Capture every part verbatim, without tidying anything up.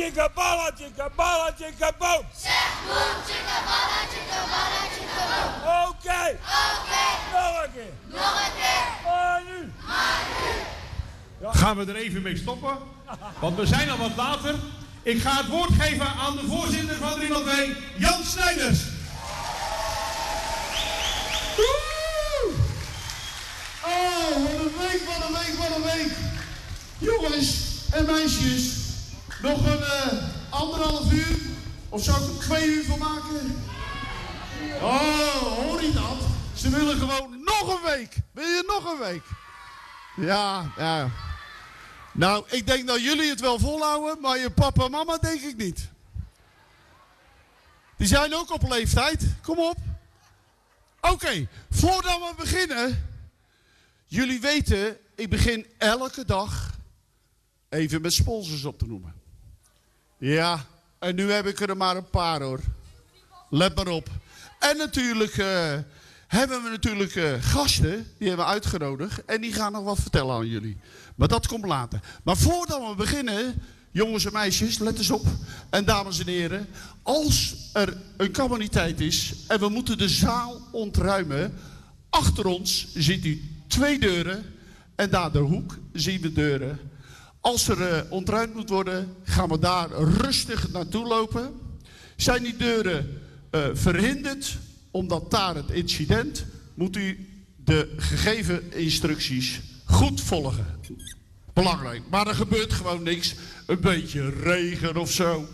tjikkaballa, tjikkaballa, tjikkaboom. Zeg boem, tjikkaballa, tjikkaballa, tjikkaboom. Oké. Oké. Nog een keer. Nog een keer. Maar nu. Maar nu. Ja. Gaan we er even mee stoppen? Want we zijn al wat later. Ik ga het woord geven aan de voorzitter van drie nul twee, Jan Snijders. Woe! Oh, wat een week, wat een week, wat een week. Jongens en meisjes, nog een uh, anderhalf uur? Of zou ik er twee uur van maken? Oh, hoor je dat? Ze willen gewoon nog een week. Wil je nog een week? Ja, ja. Nou, ik denk dat jullie het wel volhouden, maar je papa en mama denk ik niet. Die zijn ook op leeftijd. Kom op. Oké, okay, voordat we beginnen. Jullie weten, ik begin elke dag even met sponsors op te noemen. Ja, en nu heb ik er maar een paar hoor. Let maar op. En natuurlijk uh, hebben we natuurlijk uh, gasten, die hebben we uitgenodigd. En die gaan nog wat vertellen aan jullie. Maar dat komt later. Maar voordat we beginnen, jongens en meisjes, let eens op. En dames en heren, als er een calamiteit is en we moeten de zaal ontruimen. Achter ons ziet u twee deuren en daar de hoek zien we deuren. Als er uh, ontruimd moet worden, gaan we daar rustig naartoe lopen. Zijn die deuren uh, verhinderd, omdat daar het incident, moet u de gegeven instructies goed volgen. Belangrijk, maar er gebeurt gewoon niks. Een beetje regen of zo.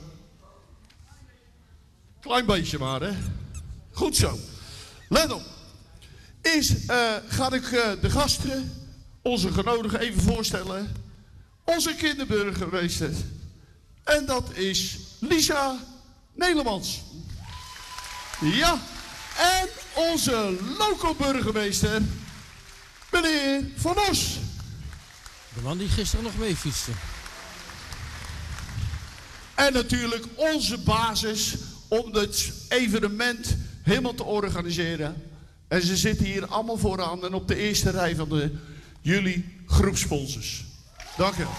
Klein beetje maar, hè. Goed zo. Let op. Eerst uh, ga ik uh, de gasten, onze genodigden, even voorstellen. Onze kinderburgemeester. En dat is Lisa Nedermans. Ja. En onze local burgemeester, meneer Van Os. De man die gisteren nog mee fietste. En natuurlijk onze basis om het evenement helemaal te organiseren. En ze zitten hier allemaal vooraan en op de eerste rij van de, jullie groepsponsors. Dank u wel.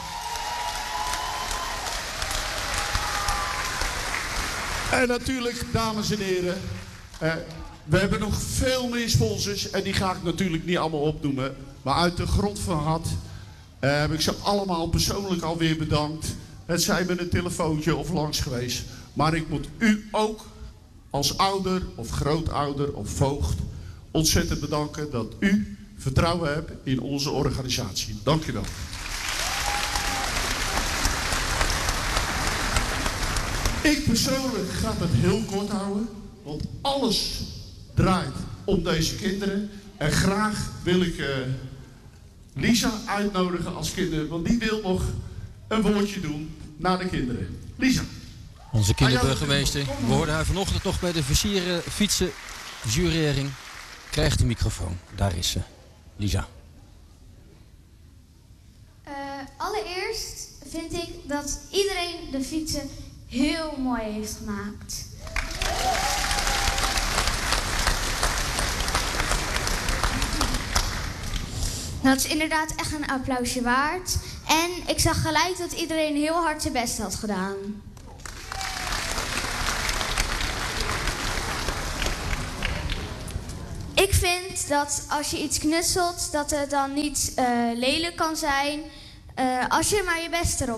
En natuurlijk, dames en heren, eh, we hebben nog veel meer sponsors en die ga ik natuurlijk niet allemaal opnoemen. Maar uit de grond van mijn hart uh, heb ik ze allemaal persoonlijk alweer bedankt. Het zijn met een telefoontje of langs geweest. Maar ik moet u ook als ouder of grootouder of voogd ontzettend bedanken dat u vertrouwen hebt in onze organisatie. Dank u wel. Ik persoonlijk ga het heel kort houden, want alles draait om deze kinderen. En graag wil ik uh, Lisa uitnodigen als kinder, want die wil nog een woordje doen naar de kinderen. Lisa. Onze kinderburgemeester, we hoorden haar vanochtend nog bij de versieren fietsen jurering. Krijgt de microfoon, daar is ze. Lisa. Uh, allereerst vind ik dat iedereen de fietsen heel mooi heeft gemaakt. Dat is inderdaad echt een applausje waard. En ik zag gelijk dat iedereen heel hard zijn best had gedaan. Ik vind dat als je iets knutselt, dat het dan niet uh, lelijk kan zijn. Uh, als je maar je best erop